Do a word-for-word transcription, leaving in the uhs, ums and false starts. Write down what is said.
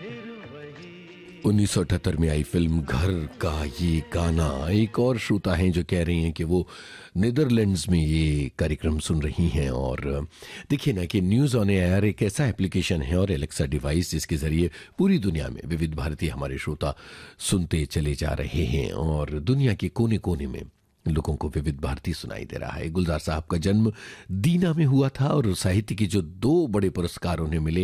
उन्नीस सौ अठहत्तर में आई फिल्म घर का ये गाना। एक और श्रोता हैं जो कह रही हैं कि वो नीदरलैंड्स में ये कार्यक्रम सुन रही हैं। और देखिए ना कि न्यूज़ ऑन एयर एक ऐसा एप्लीकेशन है और एलेक्सा डिवाइस जिसके ज़रिए पूरी दुनिया में विविध भारती हमारे श्रोता सुनते चले जा रहे हैं और दुनिया के कोने कोने में लोगों को विविध भारती सुनाई दे रहा है। गुलजार साहब का जन्म दीना में हुआ था और साहित्य के जो दो बड़े पुरस्कार उन्हें मिले